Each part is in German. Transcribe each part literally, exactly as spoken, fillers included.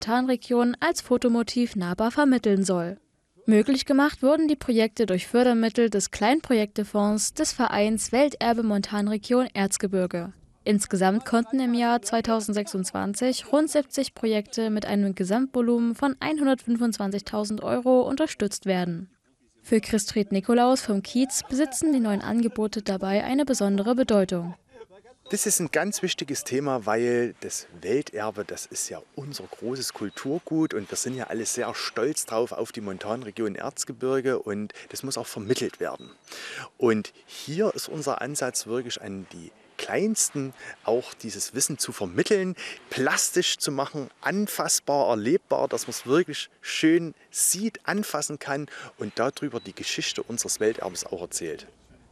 Montanregion als Fotomotiv nahbar vermitteln soll. Möglich gemacht wurden die Projekte durch Fördermittel des Kleinprojektefonds des Vereins Welterbe Montanregion Erzgebirge. Insgesamt konnten im Jahr zweitausendsechsundzwanzig rund siebzig Projekte mit einem Gesamtvolumen von hundertfünfundzwanzigtausend Euro unterstützt werden. Für Christfried Nikolaus vom Kiez besitzen die neuen Angebote dabei eine besondere Bedeutung. Das ist ein ganz wichtiges Thema, weil das Welterbe, das ist ja unser großes Kulturgut und wir sind ja alle sehr stolz drauf auf die Montanregion Erzgebirge und das muss auch vermittelt werden. Und hier ist unser Ansatz wirklich an die Kleinsten auch dieses Wissen zu vermitteln, plastisch zu machen, anfassbar, erlebbar, dass man es wirklich schön sieht, anfassen kann und darüber die Geschichte unseres Welterbes auch erzählt.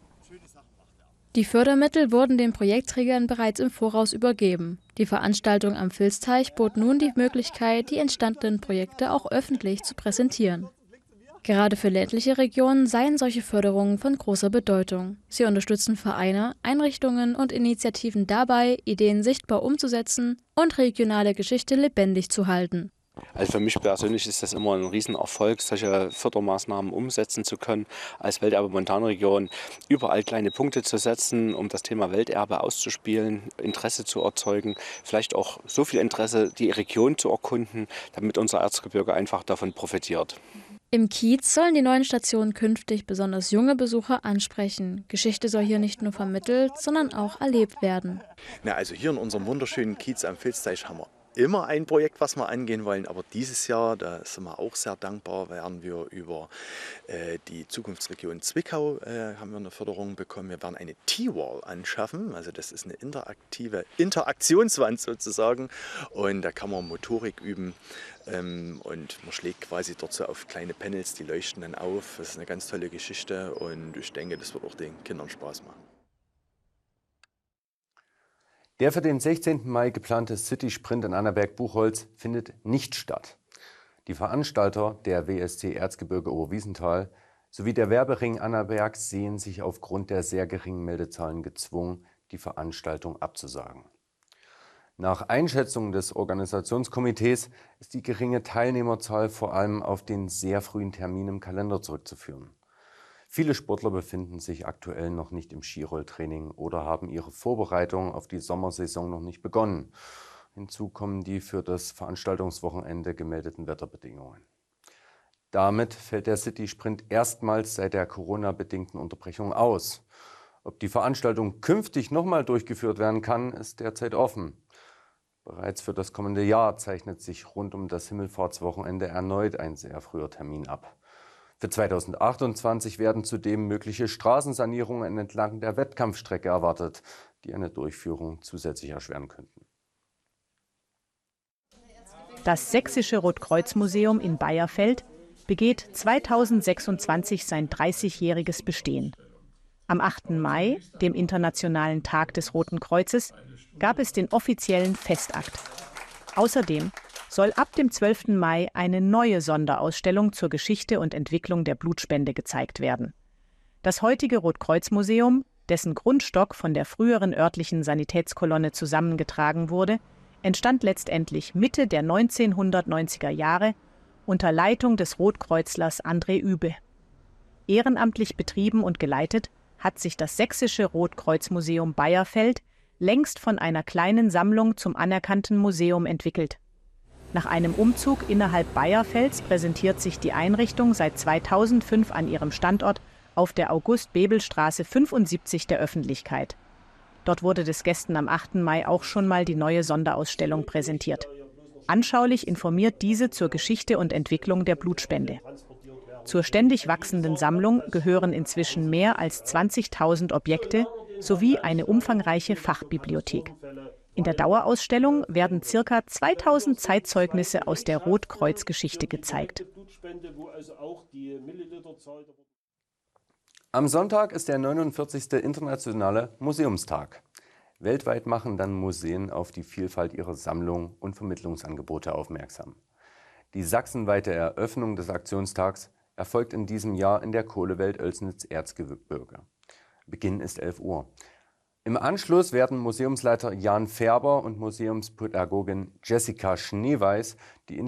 Die Fördermittel wurden den Projektträgern bereits im Voraus übergeben. Die Veranstaltung am Vilsteich bot nun die Möglichkeit, die entstandenen Projekte auch öffentlich zu präsentieren. Gerade für ländliche Regionen seien solche Förderungen von großer Bedeutung. Sie unterstützen Vereine, Einrichtungen und Initiativen dabei, Ideen sichtbar umzusetzen und regionale Geschichte lebendig zu halten. Also für mich persönlich ist das immer ein Riesenerfolg, solche Fördermaßnahmen umsetzen zu können, als Welterbe Montanregion überall kleine Punkte zu setzen, um das Thema Welterbe auszuspielen, Interesse zu erzeugen, vielleicht auch so viel Interesse, die Region zu erkunden, damit unser Erzgebirge einfach davon profitiert. Im Kiez sollen die neuen Stationen künftig besonders junge Besucher ansprechen. Geschichte soll hier nicht nur vermittelt, sondern auch erlebt werden. Na, also hier in unserem wunderschönen Kiez am Vilsteich haben wir immer ein Projekt, was wir angehen wollen, aber dieses Jahr, da sind wir auch sehr dankbar, werden wir über äh, die Zukunftsregion Zwickau äh, haben wir eine Förderung bekommen. Wir werden eine T-Wall anschaffen, also das ist eine interaktive Interaktionswand sozusagen und da kann man Motorik üben ähm, und man schlägt quasi dort so auf kleine Panels, die leuchten dann auf. Das ist eine ganz tolle Geschichte und ich denke, das wird auch den Kindern Spaß machen. Der für den sechzehnten Mai geplante City-Sprint in Annaberg-Buchholz findet nicht statt. Die Veranstalter, der W S C Erzgebirge Oberwiesenthal sowie der Werbering Annaberg, sehen sich aufgrund der sehr geringen Meldezahlen gezwungen, die Veranstaltung abzusagen. Nach Einschätzung des Organisationskomitees ist die geringe Teilnehmerzahl vor allem auf den sehr frühen Termin im Kalender zurückzuführen. Viele Sportler befinden sich aktuell noch nicht im Skirolltraining oder haben ihre Vorbereitung auf die Sommersaison noch nicht begonnen. Hinzu kommen die für das Veranstaltungswochenende gemeldeten Wetterbedingungen. Damit fällt der City-Sprint erstmals seit der Corona-bedingten Unterbrechung aus. Ob die Veranstaltung künftig nochmal durchgeführt werden kann, ist derzeit offen. Bereits für das kommende Jahr zeichnet sich rund um das Himmelfahrtswochenende erneut ein sehr früher Termin ab. Für zweitausendachtundzwanzig werden zudem mögliche Straßensanierungen entlang der Wettkampfstrecke erwartet, die eine Durchführung zusätzlich erschweren könnten. Das Sächsische Rotkreuz-Museum in Bayerfeld begeht zweitausendsechsundzwanzig sein dreißigjähriges Bestehen. Am achten Mai, dem Internationalen Tag des Roten Kreuzes, gab es den offiziellen Festakt. Außerdem soll ab dem zwölften Mai eine neue Sonderausstellung zur Geschichte und Entwicklung der Blutspende gezeigt werden. Das heutige Rotkreuz-Museum, dessen Grundstock von der früheren örtlichen Sanitätskolonne zusammengetragen wurde, entstand letztendlich Mitte der neunzehnhundertneunziger Jahre unter Leitung des Rotkreuzlers André Übe. Ehrenamtlich betrieben und geleitet hat sich das Sächsische Rotkreuz-Museum Bayerfeld längst von einer kleinen Sammlung zum anerkannten Museum entwickelt. Nach einem Umzug innerhalb Bayerfelds präsentiert sich die Einrichtung seit zweitausendfünf an ihrem Standort auf der August-Bebel-Straße fünfundsiebzig der Öffentlichkeit. Dort wurde des Gästen am achten Mai auch schon mal die neue Sonderausstellung präsentiert. Anschaulich informiert diese zur Geschichte und Entwicklung der Blutspende. Zur ständig wachsenden Sammlung gehören inzwischen mehr als zwanzigtausend Objekte sowie eine umfangreiche Fachbibliothek. In der Dauerausstellung werden ca. zweitausend Zeitzeugnisse aus der Rotkreuz-Geschichte gezeigt. Am Sonntag ist der neunundvierzigste Internationale Museumstag. Weltweit machen dann Museen auf die Vielfalt ihrer Sammlung und Vermittlungsangebote aufmerksam. Die sachsenweite Eröffnung des Aktionstags erfolgt in diesem Jahr in der Kohlewelt Oelsnitz-Erzgebirge. Beginn ist elf Uhr. Im Anschluss werden Museumsleiter Jan Färber und Museumspädagogin Jessica Schneeweiß die